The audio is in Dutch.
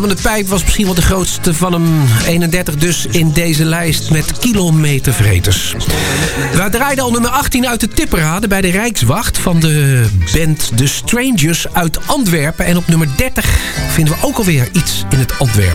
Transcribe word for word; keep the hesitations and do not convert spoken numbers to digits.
De Pijp was misschien wel de grootste van hem. eenendertig dus in deze lijst met Kilometervreters. We draaiden al nummer achttien uit de tipperade bij de Rijkswacht van de band The Strangers uit Antwerpen. En op nummer dertig vinden we ook alweer iets in het Antwerpen.